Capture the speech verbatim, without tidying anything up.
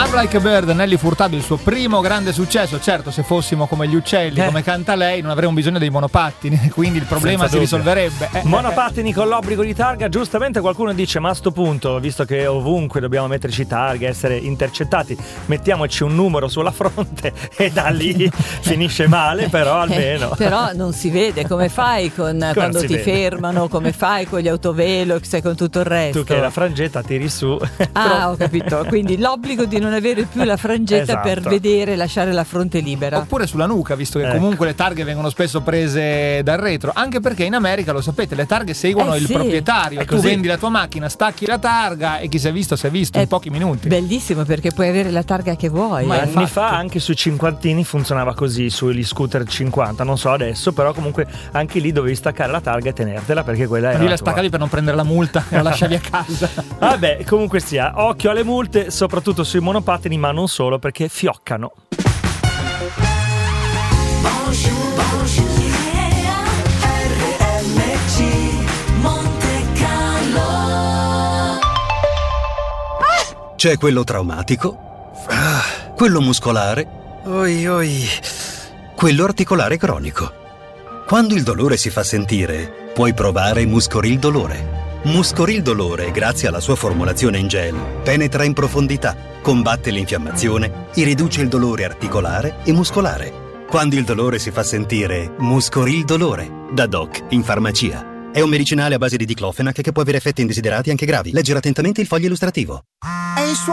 I'm Like a Bird, Nelly Furtado, il suo primo grande successo. Certo, se fossimo come gli uccelli, eh. come canta lei, non avremmo bisogno dei monopattini, quindi il problema Senza si dubbio. risolverebbe. Eh, monopattini eh. con l'obbligo di targa, giustamente qualcuno dice: ma a sto punto, visto che ovunque dobbiamo metterci targa, essere intercettati, mettiamoci un numero sulla fronte e da lì finisce male, però almeno. Eh, però non si vede, come fai con come quando ti vede? fermano, come fai con gli autovelox e con tutto il resto. Tu che hai la frangetta tiri su. Ah, ho capito, quindi l'obbligo di non avere più la frangetta esatto. per vedere, lasciare la fronte libera. Oppure sulla nuca, visto che ecco. comunque le targhe vengono spesso prese dal retro, anche perché in America, lo sapete, le targhe seguono eh il sì. proprietario. È tu così. vendi la tua macchina, stacchi la targa e chi si è visto si è visto è in pochi minuti. Bellissimo, perché puoi avere la targa che vuoi. Ma eh. anni fa anche sui cinquantini funzionava così, sugli scooter cinquanta, non so adesso, però comunque anche lì dovevi staccare la targa e tenertela, perché quella era lì la la tua. staccavi per non prendere la multa e la lasciavi a casa. Vabbè, comunque sia, occhio alle multe, soprattutto sui monopattini, ma non solo, perché fioccano. C'è quello traumatico, ah, quello muscolare, oi oi, quello articolare cronico. Quando il dolore si fa sentire, puoi provare Muscoril Dolore. Muscoril Dolore, grazie alla sua formulazione in gel, penetra in profondità, combatte l'infiammazione e riduce il dolore articolare e muscolare. Quando il dolore si fa sentire, Muscoril Dolore, da Doc in farmacia. È un medicinale a base di diclofenac che può avere effetti indesiderati anche gravi. Leggere attentamente il foglio illustrativo. È il suo